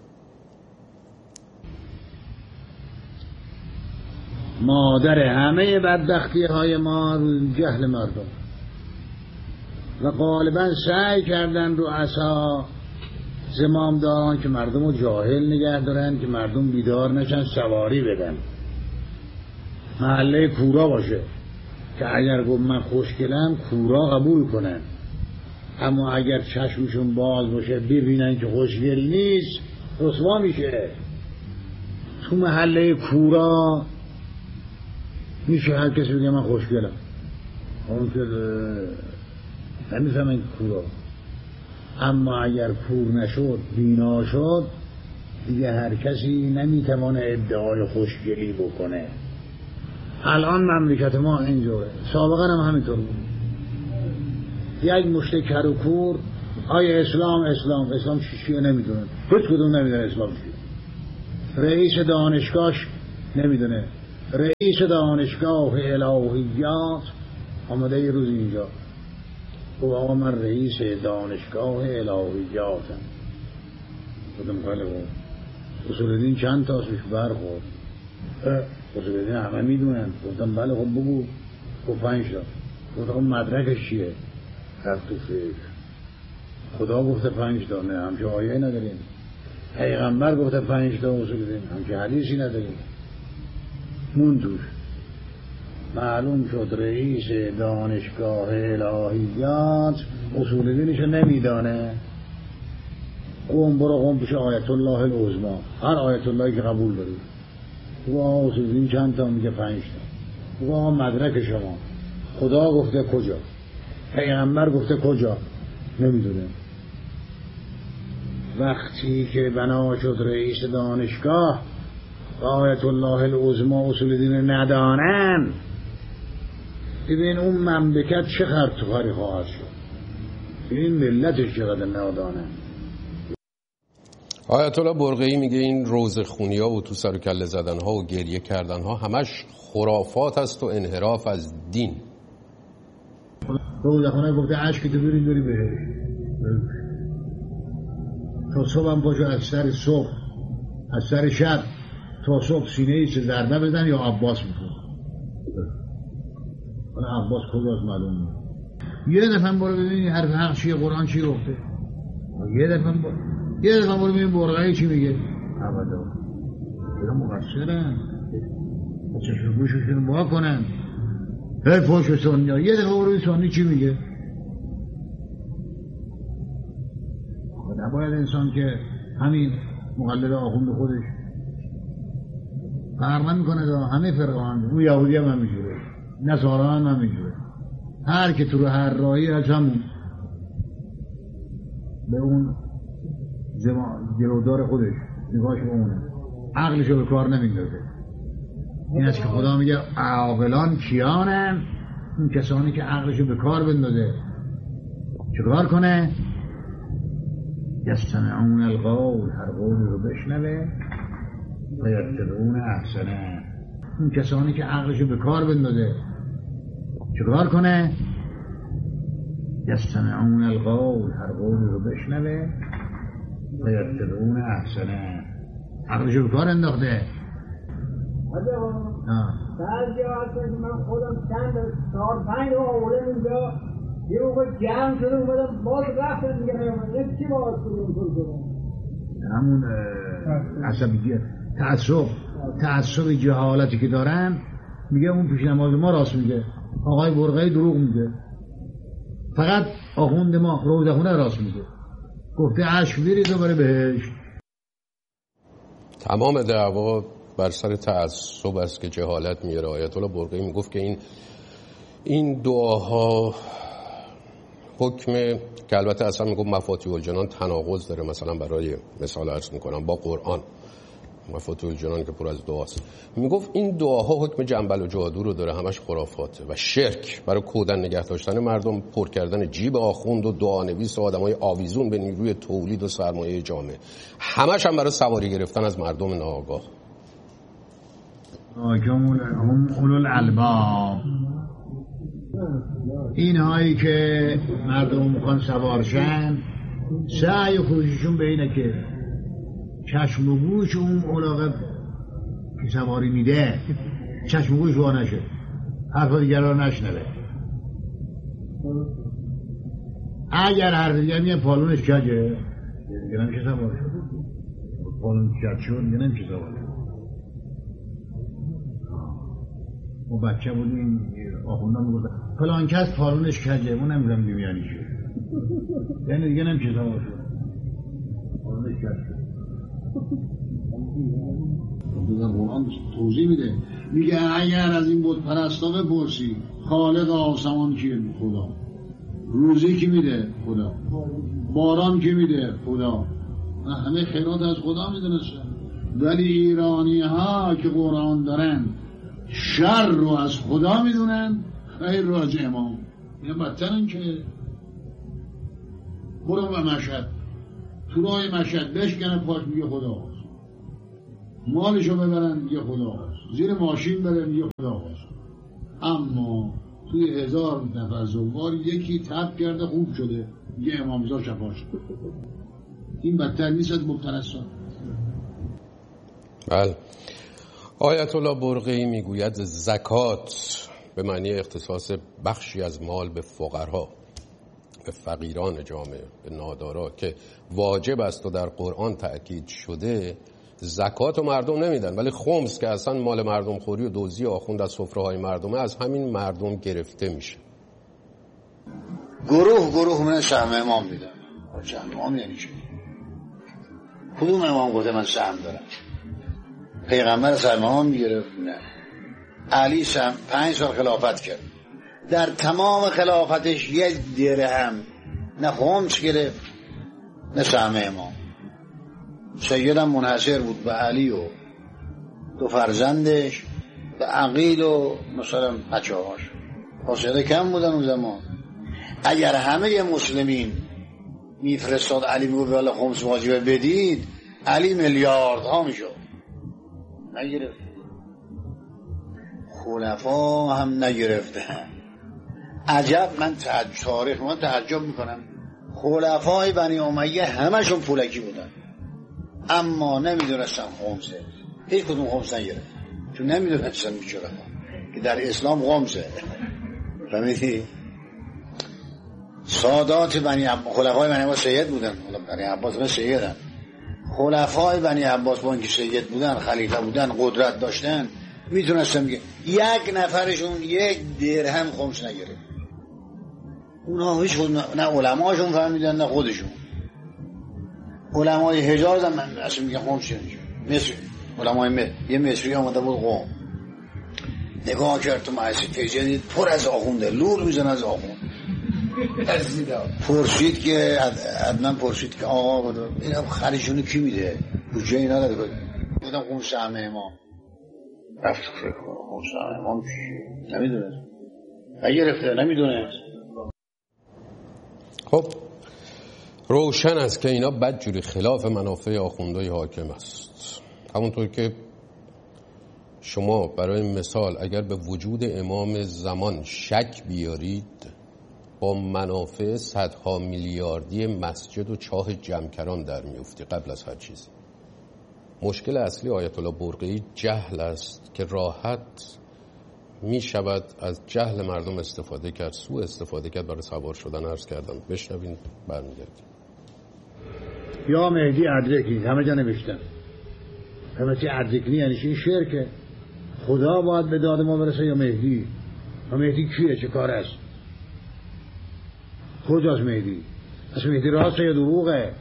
مادر همه بدبختی های ما جهل مردم و غالبا سعی کردن رو اسا زمامداران که مردم رو جاهل نگه دارن که مردم بیدار نشن سواری بدن، محله کورا باشه که اگر گفت من خوشگلم کورا قبول کنن، اما اگر چشمشون باز باشه ببینن که خوشگل نیست رسوا میشه. تو محله کورا میشه هر کسی بگه من خوشگلم، اون که نمیفهمن کورا. اما اگر کور نشد بینا شد دیگه هر کسی نمیتوانه ادعای خوشگلی بکنه. الان مملکت ما اینجوره، سابقا هم همینطور بود. یک مشت کر و کور آیا اسلام چیه نمیدونه، هیچ کدوم نمیدونه اسلام چیه. رئیس دانشگاهش نمیدونه، رئیس دانشگاه الهیات آمده یه روز اینجا گفت آقا من رئیس دانشگاه الهیاتم. بودم خیلی بود اصول دین چند تاسوش برخورد. اصول دین همه میدونن. گفتم بله خب بگو. گفت 5 تا. گفتم مدرکش چیه؟ رفت تو فکر. خدا گفته 5 تا، نه همچه آیه نداریم. پیغمبر گفته 5 تا اصول دین، همچه حدیثی نداریم. مون توش معلوم شد رئیس دانشگاه الهیات اصول دینشو نمیدانه. برو پیش آیت الله العظمی، هر آیت اللهی که قبول داری بگو اصول دین چند تا؟ میگه 5 تا. بگو مدرک شما خدا گفته کجا، پیغمبر گفته کجا، نمیدونه. وقتی که بنا شد رئیس دانشگاه و آیت الله العظمی اصول دین ندانن، ببین اون مملکت چه خرطوخاری خواهد شد. این ملتش چقدر نادانه. آیت الله برقعی میگه این روزخونی ها و تو سر و کله زدن ها و گریه کردن ها همش خرافات است و انحراف از دین. روزخونه گفته عشق تو بری بهش تا صبح هم باشو، از سر صبح از سر شب تا صبح سینه ایچه ضربه بزن یا عباس میکنه. عباس کجاست معلوم نیست. یه دفعه برو ببینی حرف حق چیه، قرآن چی گفته. یه دفعه برو ببینی برقعی چی میگه. ابدا اینا مقصرن، چشم گوششون با کنن. هی فوش سنی ها. یه دفعه برو ببینی سنی چی میگه. نباید انسان که همین مقلد آخوند خودش فرق نمیکنه دا همه فرقه هم. اون یهودی هم همینجوره، نصارا هم همینجوره. هر که تو رو هر راهی از همون به اون جلودار خودش نگاهش به اونه، عقلشو به کار نمیندازه. این است که خدا میگه عاقلان کیانن؟ اون کسانی که عقلشو به کار بندازه. چکار کنه؟ یستمعون القول، هر قولی رو بشنوه و یتبعون احسنه. اون کسانی که عقلشو به کار بندازه چکار کنه؟ یستمعون القول، هر قولی رو بشنوه و یتبعون احسنه. عقلشو به کار انداخته. بعضی هستن که من خودم چند 4-5 آورده اینجا یه موقع جمع شده اومدم باز رفتن دیگه نیومدن. چی باز کنم؟ همون عصبیت، تعصب جهالتی که دارن. میگه اون پیش نماز ما راست میگه، آقای برقعی دروغ میگه. فقط آخوند ما روزخونه راست میگه. گفته عشق بیرید و بره بهش. تمام دعوا بر سر تعصب است که جهالت میاره. آیت الله برقعی میگفت که این این دعاها حکم که البته اصلا میگم مفاتیح الجنان تناقض داره، مثلا برای مثال عرض میکنم با قرآن، مفاتیح الجنان که پر از دعاست، میگفت این دعاها حکم جنبل و جادو رو داره، همش خرافاته و شرک برای کودن نگه داشتن مردم، پر کردن جیب آخوند و دعانویس و آدمای آویزون به نیروی تولید و سرمایه جامعه، همش هم برای سواری گرفتن از مردم ناآگاه. هم اولو الالباب، این هایی که مردم میخوان سوارشن، سعی و کوشششون به اینه که چشم و گوش اون علاقه که سواری میده چشم و گوش وا نشه، حرف دیگر رو نشنوه. اگر حرف دیگر میگه پالونش کجه دیگه نمیشه سوار شد، پالونش کج شد دیگه نمیشه سوار شد. ما بچه بودیم آخوندان میگفتن فلان کس پالونش کجه، ما نمیدونم دیمیانی شد، یعنی دیگه نمیشه سوار شد، پالونش کج شد. قرآن توضیح میده، میگه اگر از این بت پرستا بپرسی خالق آسمان کیه؟ خدا. روزی کی میده؟ خدا. باران کی میده؟ خدا. همه خیرات از خدا میدونستن، ولی ایرانی ها که قرآن دارن شر رو از خدا میدونن، خیر رو از امام. یه بدترن که برو به مشهد، تو راه مشهد بشکنه پاش میگه خدا، مالشو ببرن میگه خدا، زیر ماشین برن میگه خدا. اما توی 1000 نفر زوار یکی تب کرده خوب شده میگه امامزا شفا شد. این بدتر نیست از مبتلسان. بله. آیت الله برقی میگوید زکات به معنی اختصاص بخشی از مال به فقرا، به فقیران جامعه، به نادارا که واجب است و در قرآن تأکید شده، زکات و مردم نمیدن، ولی خمس که اصلا مال مردم خوری و دزدی آخوند از سفره های مردمه، از همین مردم گرفته میشه. گروه من سهم امام میدم. سهم امام یعنی چی؟ کدوم امام گفته من سهم دارم؟ پیغمبر سهم امام میگرفت؟ نه. علی سهم 5 سال خلافت کرد، در تمام خلافتش 1 درهم نه خمس گرفت نه سهم امام. سیدم منحصر بود به علی و 2 فرزندش، به عقیل و مثلا بچه هاش، فاصله کم بودن اون زمان. اگر همه مسلمین میفرستاد علی میگفت والا خمس واجبه بدید، علی میلیاردها میشد. نگرفت، خلفا هم نگرفتن. عجب، من تاریخ من تعجب میکنم، خلفای بنی امیه همشون پولکی بودن اما نمیدونستن خمسه، هیچ کدوم خمس نگرفت، چون نمیدونستن میچرا که در اسلام خمسه. فهمیدی؟ سادات خلفای بنی عباس سید بودن، بنی عباس سیدن. خلفای بنی عباس با اینکه سید بودن، خلیفه بودن، قدرت داشتن، میتونستن میگه 1 نفرشون 1 درهم خمس نگرفت. اونها هیچ خود نه علماشون فهمیدن نه خودشون. علمای حجاز هم اصلا میگن خمس نمیشه. مصر علمای یه مصری آمده بود قم، نگاه کرد تو مدرسه جدید پر از آخونده، لور میزن از آخوند. پرسید که عدنان پرسید که آقا اینا خریشونو کی میده؟ بودجه اینا داره؟ گفتم خمس سهم امام. رفت فکر کنم خمس سهم امام چیه؟ نمیدونه، نگرفته، نمیدونه. خب روشن است که اینا بدجوری خلاف منافع آخوندهای حاکم است. همونطور که شما برای مثال اگر به وجود امام زمان شک بیارید، با منافع صدها میلیاردی مسجد و چاه جمکران در میفتی قبل از هر چیزی. مشکل اصلی آیت الله برقی جهل است که راحت می شود از جهل مردم استفاده کرد، سوء استفاده کرد برای سوار شدن. عرض کردم بشنوین برمیگردیم. یا مهدی ادرکی، همه جا نوشتن همه چی ادرکنی، یعنی این شرکه. خدا باید به داد ما برسه یا مهدی؟ و مهدی کیه؟ چه کار است؟ کجاست مهدی؟ اصلا مهدی راسته یا دروغه؟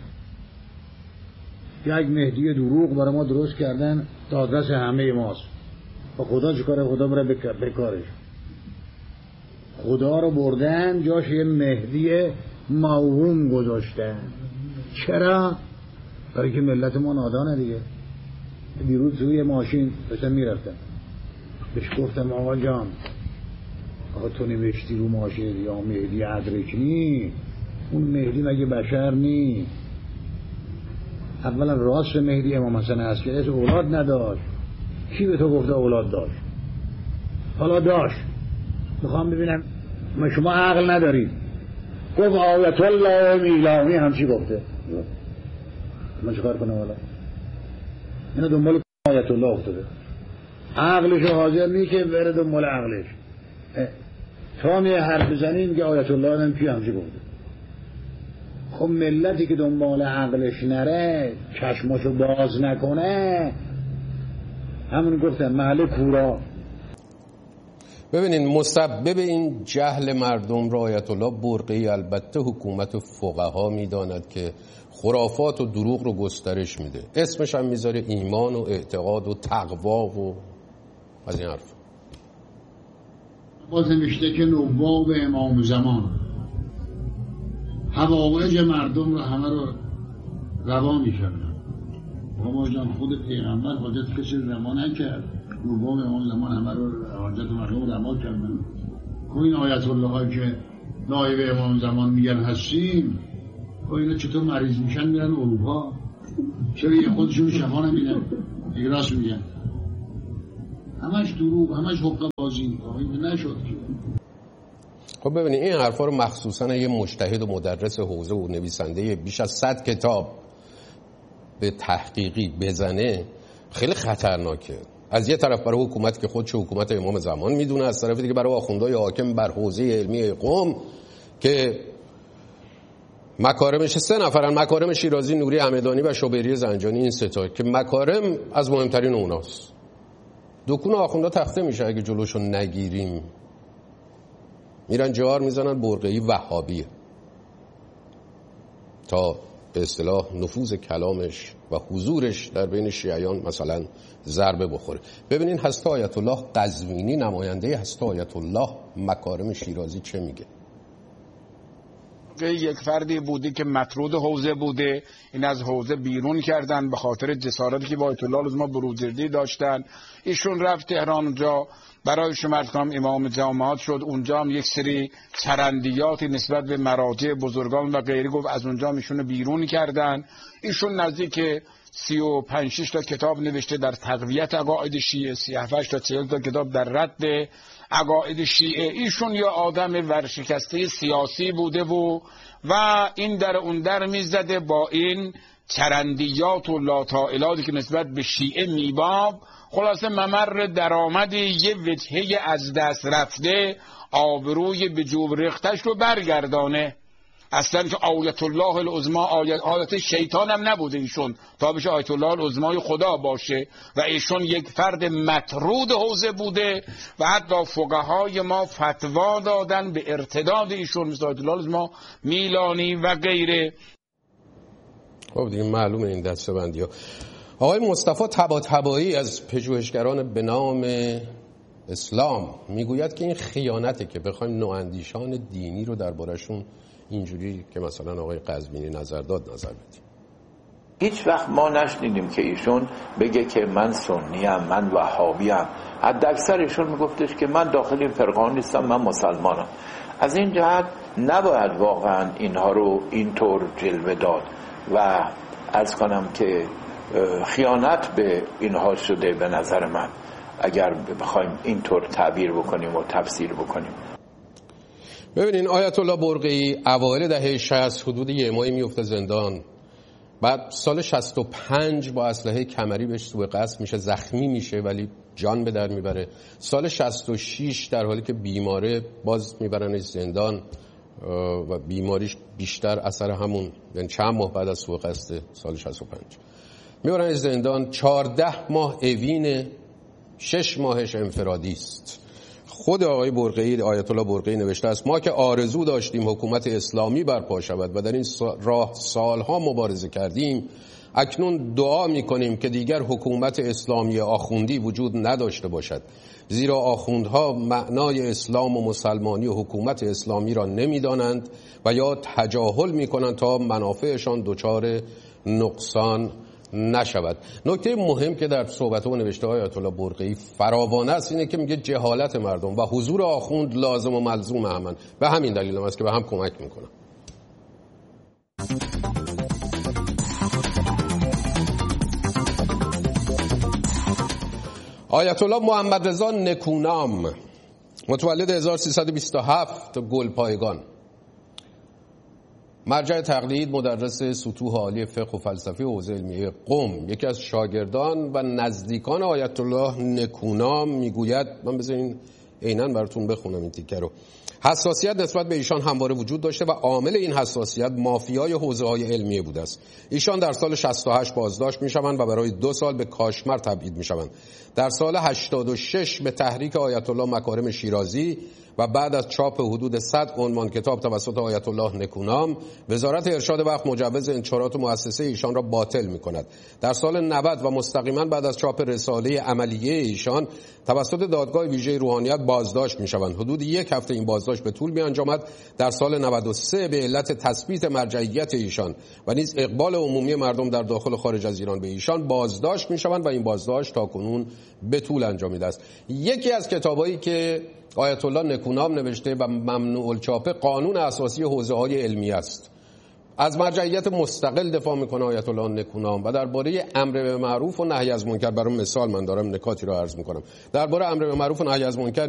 یک مهدی دروغ برای ما درست کردن تا آدرس همه ماست. و خدا چه کاره؟ خدا بره به کارش. خدا رو بردن جاش یه مهدی موهوم گذاشتن. چرا؟ برای که ملت ما نادانه دیگه. دیروز توی ماشین داشتم میرفتم، بهش گفتم آقا جان، آقا تو نوشتی رو ماشین یا مهدی ادرکنی، اون مهدی مگه بشر نی؟ اولا راست مهدی امام حسن هست که اولاد نداشت. کی به تو گفته اولاد داشت؟ حالا داشت. میخوام ببینم ما شما عقل ندارید. گفت آیت الله میلانی همچی گفته. من چیکار کنم حالا؟ اینا دنبال آیت الله افتاده، عقلش حاضر نی که بره دنبال عقلش. تا می حرف بزنیم که آیت الله هم کی همچی گفته. خب ملتی که دنبال عقلش نره، چشماشو باز نکنه، همون گفتم محل کورا. ببینین مسبب این جهل مردم را آیت الله برقی البته حکومت فقها میداند که خرافات و دروغ رو گسترش میده. اسمش هم میذاره ایمان و اعتقاد و تقوا و از این حرف. باز نوشته که نواب امام زمان حوائج مردم رو همه رو روا میکردن. بابا جان خود پیغمبر حاجت کسی روا نکرد، نواب امام زمان همه رو حاجت مردم روا کردن. خب این آیت الله ها که نایب امام زمان میگن هستیم، خب اینا چطور مریض میشن میرن اروپا؟ چرا یه خودشون شفا نمیدن؟ دیگه راست میگن. همش دروغ، همش حقه بازی. این نشد که. خب ببینید این حرفا رو مخصوصا یه مجتهد و مدرس حوزه و نویسنده بیش از 100 کتاب به تحقیقی بزنه خیلی خطرناکه. از یه طرف برای حکومت که خودش حکومت امام زمان میدونه، از طرف دیگه برای آخوندهای حاکم بر حوزه علمی قم که مکارمش 3 نفرن، مکارم شیرازی، نوری همدانی و شوبری زنجانی، این 3 تا که مکارم از مهمترین اوناست. دکون آخوندا تخته میشه اگه جلوشو نگیریم. میرن جوار میزنن برقعی وهابیه تا به اصطلاح نفوذ کلامش و حضورش در بین شیعیان مثلا ضربه بخوره. ببینین حضرت آیت الله قزوینی، نماینده حضرت آیت الله مکارم شیرازی چه میگه؟ یک فردی بوده که مطرود حوزه بوده، این از حوزه بیرون کردن به خاطر جسارتی که با آیت الله العظما بروجردی داشتن. ایشون رفت تهران، اونجا برای شمارت کنم امام جامعات شد. اونجا هم یک سری چرندیاتی نسبت به مراجع بزرگان و غیره گفت، از اونجا ایشون بیرون کردن. ایشون نزدیک 35-6 تا کتاب نوشته در تقویت عقاید شیعه، 38 تا 40 تا کتاب در رد عقاید شیعه. ایشون یا آدم ورشکسته سیاسی بوده و این در اون در میزده با این چرندیات و لاطائلاتی که نسبت به شیعه میباب. خلاصه ممر درآمد یه وجهه از دست رفته، آبروی به جوب ریختش رو برگردانه. اصلا که آیت الله العظما آیت شیطان هم نبوده ایشون تا بشه آیت الله العظمای خدا باشه، و ایشون یک فرد مطرود حوزه بوده و حتی فقهای ما فتوا دادن به ارتداد ایشون، مثل آیت الله العظما میلانی و غیره. خب دیگه معلومه این دسته‌بندی ها. آقای مصطفی طباطبایی از پژوهشگران به نام اسلام میگوید که این خیانته که بخوایم نواندیشان دینی رو دربارشون اینجوری که مثلا آقای قزوینی نظر داد نظر بدیم. هیچ وقت ما نشنیدیم که ایشون بگه که من سنیم، من وهابیم. حداکثر ایشون میگفتش که من داخل این فرقان نیستم، من مسلمانم. از این جهت نباید واقعا اینها رو اینطور جلوه داد و عرض کنم که خیانت به اینها شده به نظر من، اگر بخوایم اینطور تعبیر بکنیم و تفسیر بکنیم. ببینین آیت الله برقعی اوایل دهه 60 حدود یه ماهی میفته زندان، بعد سال 65 با اسلحه کمری بهش سوء قصد میشه، زخمی میشه ولی جان به در میبره. سال 66 در حالی که بیماره باز میبرنش زندان و بیماریش بیشتر اثر همون، یعنی چند ماه بعد از سوء قصد سال 65 میبرنش زندان. 14 ماه اوین، 6 ماهش انفرادی است. خود آقای برقعی، آیت الله برقعی نوشته است ما که آرزو داشتیم حکومت اسلامی برپا شود و در این راه سالها مبارزه کردیم، اکنون دعا میکنیم که دیگر حکومت اسلامی آخوندی وجود نداشته باشد. زیرا آخوندها معنای اسلام و مسلمانی و حکومت اسلامی را نمی‌دانند و یا تجاهل می‌کنند تا منافعشان دچار نقصان نشود. نکته مهم که در صحبت و نوشته های آیت الله برقی فراوانه است اینه که میگه جهالت مردم و حضور آخوند لازم و ملزوم همن. به همین دلیل هم است که به هم کمک میکنن. آیت الله محمد رضا نکونام، متولد 1327، گلپایگان، مرجع تقلید، مدرس سطوح عالی فقه و فلسفه و حوزه علمیه قم، یکی از شاگردان و نزدیکان آیت الله نکونام میگوید، من بذارین عیناً براتون بخونم این تیکه رو. حساسیت نسبت به ایشان همواره وجود داشته و عامل این حساسیت مافیای حوزه‌های علمیه بوده است. ایشان در سال 68 بازداشت می‌شوند و برای 2 سال به کاشمر تبعید می‌شوند. در سال 86 به تحریک آیت الله مکارم شیرازی و بعد از چاپ حدود 100 عنوان کتاب توسط آیت الله نکونام، وزارت ارشاد وقت مجوز انتشارات مؤسسه ایشان را باطل می‌کند. در سال 90 و مستقیما بعد از چاپ رساله عملیه ایشان توسط دادگاه ویژه روحانیت بازداشت می‌شوند. حدود 1 هفته این بازداشت به طول می‌انجامد. در سال 93 به علت تثبیت مرجعیت ایشان و نیز اقبال عمومی مردم در داخل و خارج از ایران به ایشان بازداشت می‌شوند و این بازداشت تاکنون به طول انجامیده است. یکی از کتابایی که آیت الله نکونام نوشته و ممنوع الچاپه قانون اساسی حوزه‌های علمی است. از مرجعیت مستقل دفاع میکنه آیت الله نکونام و درباره امر به معروف و نهی از منکر، برای مثال من دارم نکاتی رو عرض میکنم، درباره امر به معروف و نهی از منکر